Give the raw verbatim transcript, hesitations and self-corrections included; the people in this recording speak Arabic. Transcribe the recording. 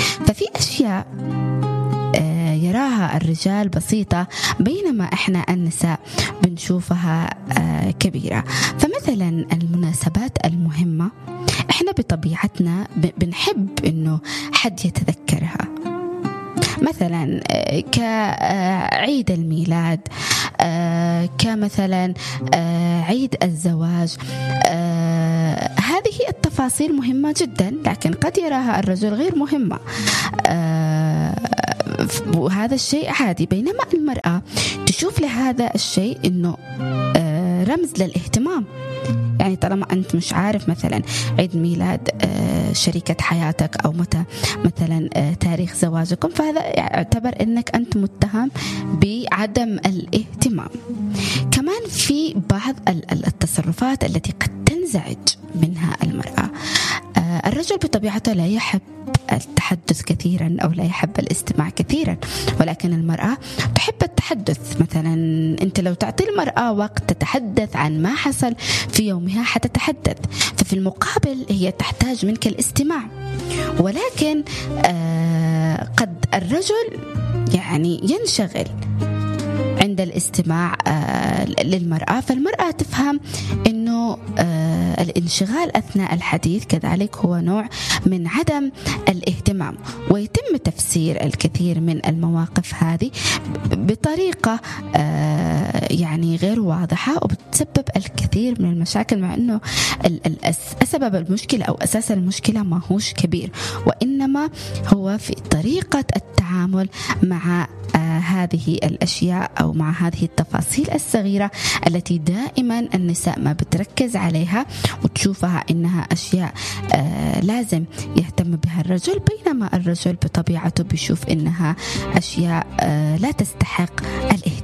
ففي أشياء يراها الرجال بسيطة بينما إحنا النساء بنشوفها كبيرة. فمثلا المناسبات المهمة إحنا بطبيعتنا بنحب إنه حد يتذكرها، مثلا كعيد الميلاد، كمثلا عيد الزواج. هذه التفاصيل مهمة جدا، لكن قد يراها الرجل غير مهمة، وهذا الشيء عادي. بينما المرأة تشوف لهذا الشيء إنه رمز للاهتمام. يعني طالما أنت مش عارف مثلا عيد ميلاد شريكة حياتك أو متى مثلا تاريخ زواجكم، فهذا يعتبر أنك أنت متهم بعدم الاهتمام. كمان في بعض التصرفات التي قد تنزعج منها المرأة. الرجل بطبيعته لا يحب التحدث كثيرا أو لا يحب الاستماع كثيرا، ولكن المرأة تحب التحدث. مثلا أنت لو تعطي المرأة وقت تتحدث عن ما حصل في يومها حتتحدث، ففي المقابل هي تحتاج منك الاستماع. ولكن آه قد الرجل يعني ينشغل عند الاستماع آه للمرأة، فالمرأة تفهم أنه آه الانشغال أثناء الحديث كذلك هو نوع من عدم الاهتمام، ويتم تفسير الكثير من المواقف هذه بطريقة آه يعني غير واضحة، وبتسبب الكثير من المشاكل، مع أنه سبب المشكلة أو أساس المشكلة ما هوش كبير، وإنما هو في طريقة التعامل مع آه هذه الأشياء أو مع هذه التفاصيل الصغيرة التي دائما النساء ما بتركز عليها وتشوفها إنها أشياء آه لازم يهتم بها الرجل، بينما الرجل بطبيعته بيشوف إنها أشياء آه لا تستحق الاهتمام.